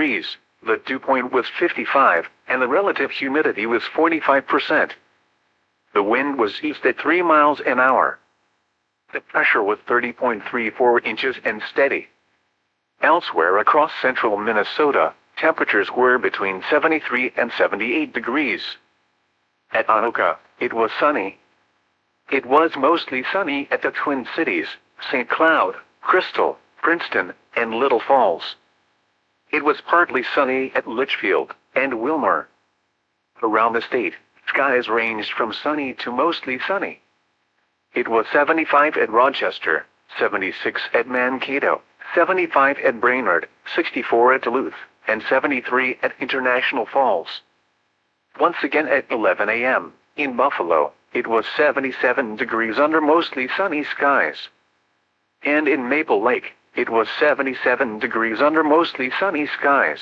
degrees, the dew point was 55, and the relative humidity was 45%. The wind was east at 3 miles an hour. The pressure was 30.34 inches and steady. Elsewhere across central Minnesota, temperatures were between 73 and 78 degrees. At Anoka, it was sunny. It was mostly sunny at the Twin Cities, St. Cloud, Crystal, Princeton, and Little Falls. It was partly sunny at Litchfield and Wilmer. Around the state, skies ranged from sunny to mostly sunny. It was 75 at Rochester, 76 at Mankato, 75 at Brainerd, 64 at Duluth, and 73 at International Falls. Once again at 11 a.m., in Buffalo, it was 77 degrees under mostly sunny skies. And in Maple Lake, it was 77 degrees under mostly sunny skies.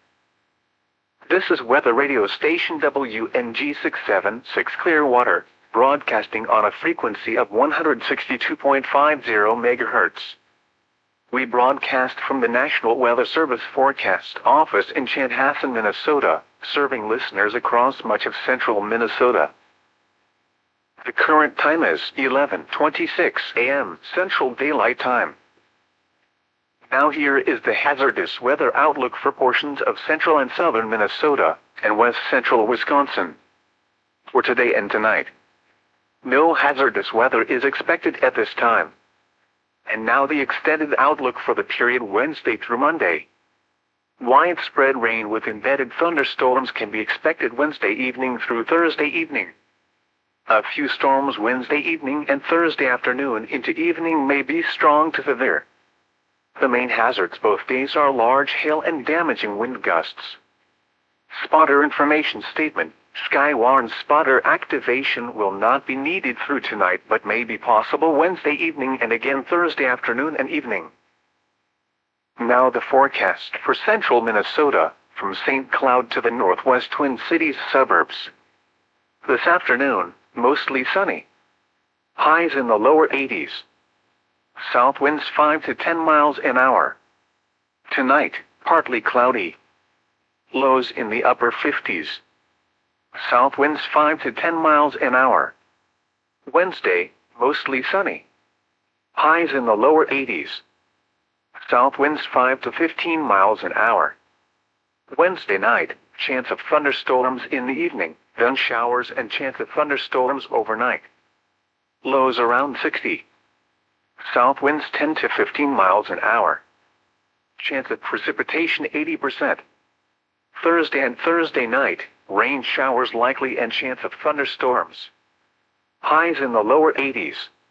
This is weather radio station WNG 676 Clearwater, broadcasting on a frequency of 162.50 MHz. We broadcast from the National Weather Service Forecast Office in Chanhassen, Minnesota, serving listeners across much of central Minnesota. The current time is 11:26 a.m. Central Daylight Time. Now here is the hazardous weather outlook for portions of central and southern Minnesota and west central Wisconsin. For today and tonight, no hazardous weather is expected at this time. And now the extended outlook for the period Wednesday through Monday. Widespread rain with embedded thunderstorms can be expected Wednesday evening through Thursday evening. A few storms Wednesday evening and Thursday afternoon into evening may be strong to severe. The main hazards both days are large hail and damaging wind gusts. Spotter information statement. Skywarn spotter activation will not be needed through tonight but may be possible Wednesday evening and again Thursday afternoon and evening. Now the forecast for central Minnesota, from St. Cloud to the northwest Twin Cities suburbs. This afternoon, mostly sunny. Highs in the lower 80s. South winds 5 to 10 miles an hour. Tonight, partly cloudy. Lows in the upper 50s. South winds 5 to 10 miles an hour. Wednesday, mostly sunny. Highs in the lower 80s. South winds 5 to 15 miles an hour. Wednesday night, chance of thunderstorms in the evening, then showers and chance of thunderstorms overnight. Lows around 60. South winds 10 to 15 miles an hour. Chance of precipitation 80%. Thursday and Thursday night, rain showers likely and chance of thunderstorms. Highs in the lower 80s.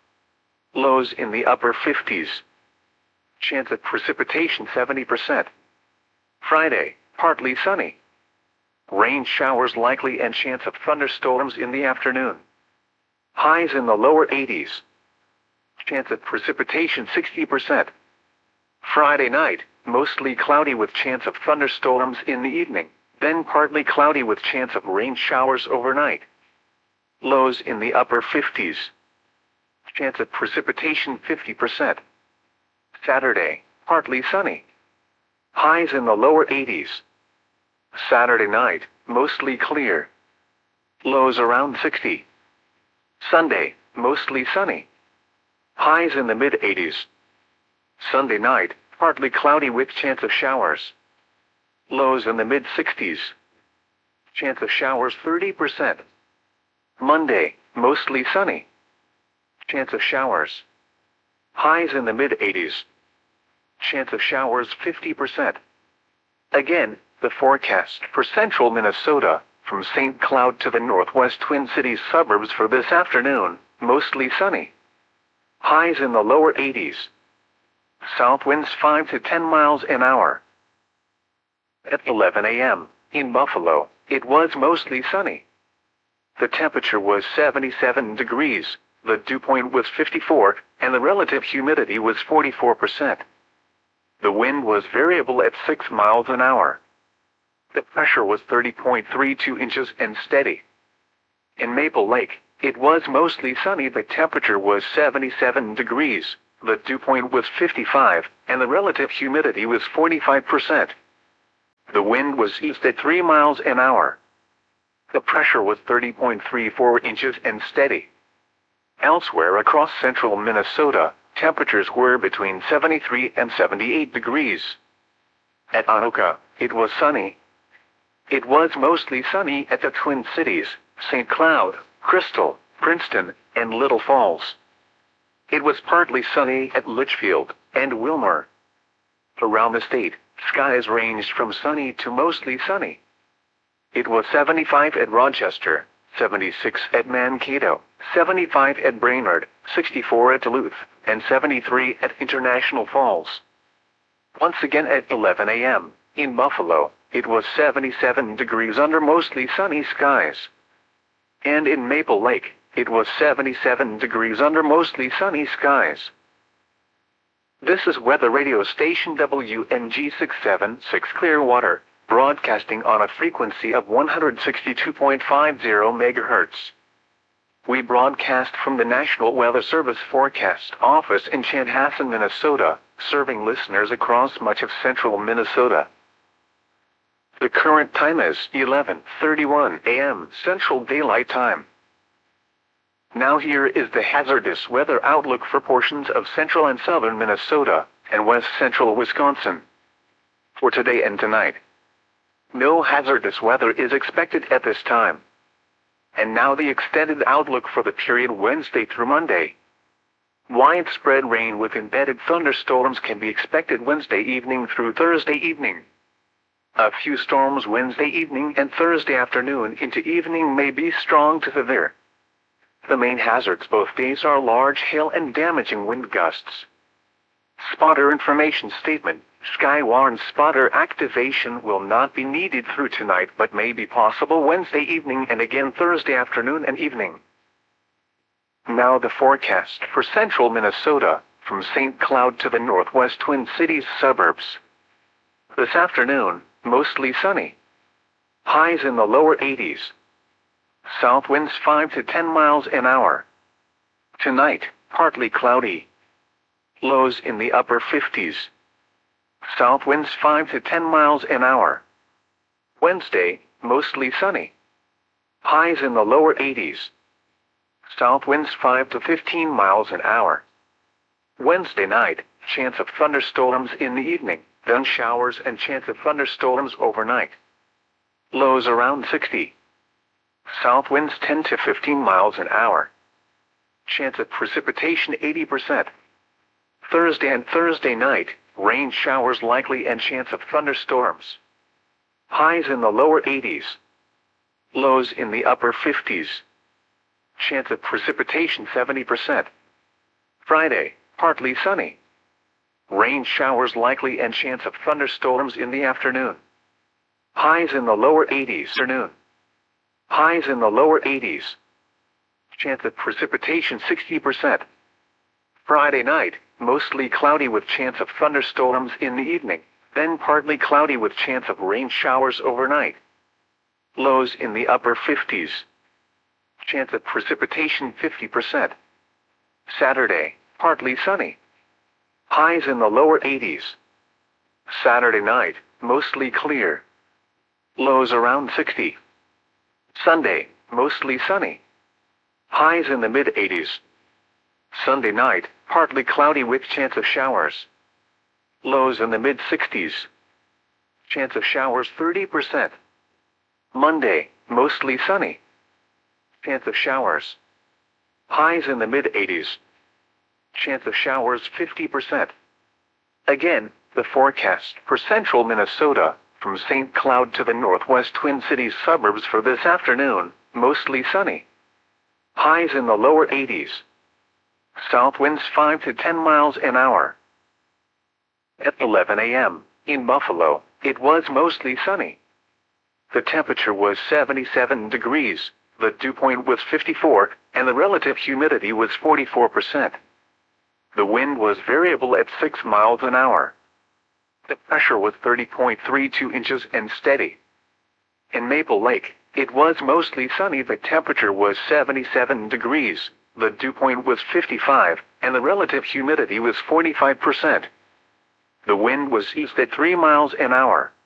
Lows in the upper 50s. Chance of precipitation 70%. Friday, partly sunny. Rain showers likely and chance of thunderstorms in the afternoon. Highs in the lower 80s. Chance of precipitation 60%. Friday night, mostly cloudy with chance of thunderstorms in the evening, then partly cloudy with chance of rain showers overnight. Lows in the upper 50s. Chance of precipitation 50%. Saturday, partly sunny. Highs in the lower 80s. Saturday night, mostly clear. Lows around 60. Sunday, mostly sunny. Highs in the mid-80s. Sunday night, partly cloudy with chance of showers. Lows in the mid-60s. Chance of showers 30%. Monday, mostly sunny. Chance of showers. Highs in the mid-80s. Chance of showers 50%. Again, the forecast for central Minnesota, from St. Cloud to the northwest Twin Cities suburbs for this afternoon, mostly sunny. Highs in the lower 80s. South winds 5 to 10 miles an hour. At 11 a.m., in Buffalo, it was mostly sunny. The temperature was 77 degrees, the dew point was 54, and the relative humidity was 44%. The wind was variable at 6 miles an hour. The pressure was 30.32 inches and steady. In Maple Lake, it was mostly sunny. The temperature was 77 degrees, the dew point was 55, and the relative humidity was 45%. The wind was east at 3 miles an hour. The pressure was 30.34 inches and steady. Elsewhere across central Minnesota, temperatures were between 73 and 78 degrees. At Anoka, it was sunny. It was mostly sunny at the Twin Cities, St. Cloud, Crystal, Princeton, and Little Falls. It was partly sunny at Litchfield and Wilmer. Around the state, skies ranged from sunny to mostly sunny. It was 75 at Rochester, 76 at Mankato, 75 at Brainerd, 64 at Duluth, and 73 at International Falls. Once again at 11 a.m., in Buffalo, it was 77 degrees under mostly sunny skies. And in Maple Lake, it was 77 degrees under mostly sunny skies. This is weather radio station WNG 676 Clearwater, broadcasting on a frequency of 162.50 MHz. We broadcast from the National Weather Service Forecast Office in Chanhassen, Minnesota, serving listeners across much of central Minnesota. The current time is 11:31 a.m. Central Daylight Time. Now here is the hazardous weather outlook for portions of central and southern Minnesota and west central Wisconsin. For today and tonight, no hazardous weather is expected at this time. And now the extended outlook for the period Wednesday through Monday. Widespread rain with embedded thunderstorms can be expected Wednesday evening through Thursday evening. A few storms Wednesday evening and Thursday afternoon into evening may be strong to severe. The main hazards both days are large hail and damaging wind gusts. Spotter information statement. Skywarn spotter activation will not be needed through tonight but may be possible Wednesday evening and again Thursday afternoon and evening. Now the forecast for central Minnesota, from St. Cloud to the northwest Twin Cities suburbs. This afternoon, mostly sunny. Highs in the lower 80s. South winds 5 to 10 miles an hour. Tonight, partly cloudy. Lows in the upper 50s. South winds 5 to 10 miles an hour. Wednesday, mostly sunny. Highs in the lower 80s. South winds 5 to 15 miles an hour. Wednesday night, chance of thunderstorms in the evening, then showers and chance of thunderstorms overnight. Lows around 60. South winds 10 to 15 miles an hour. Chance of precipitation 80%. Thursday and Thursday night, rain showers likely and chance of thunderstorms. Highs in the lower 80s. Lows in the upper 50s. Chance of precipitation 70%. Friday, partly sunny. Rain showers likely and chance of thunderstorms in the afternoon. Highs in the lower 80s. Afternoon. Highs in the lower 80s. Chance of precipitation 60%. Friday night, mostly cloudy with chance of thunderstorms in the evening, then partly cloudy with chance of rain showers overnight. Lows in the upper 50s. Chance of precipitation 50%. Saturday, partly sunny. Highs in the lower 80s. Saturday night, mostly clear. Lows around 60. Sunday, mostly sunny. Highs in the mid-80s. Sunday night, partly cloudy with chance of showers. Lows in the mid-60s. Chance of showers 30%. Monday, mostly sunny. Chance of showers. Highs in the mid-80s. Chance of showers 50%. Again, the forecast for central Minnesota, from St. Cloud to the northwest Twin Cities suburbs for this afternoon, mostly sunny. Highs in the lower 80s. South winds 5 to 10 miles an hour. At 11 a.m., in Buffalo, it was mostly sunny. The temperature was 77 degrees, the dew point was 54, and the relative humidity was 44%. The wind was variable at 6 miles an hour. The pressure was 30.32 inches and steady. In Maple Lake, it was mostly sunny. The temperature was 77 degrees, the dew point was 55, and the relative humidity was 45%. The wind was east at 3 miles an hour.